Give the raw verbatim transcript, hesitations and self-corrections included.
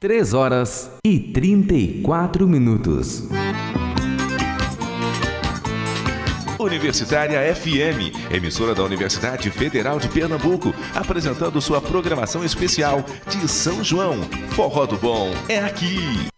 três horas e trinta e quatro minutos. Universitária F M, emissora da Universidade Federal de Pernambuco, apresentando sua programação especial de São João. Forró do Bom é aqui.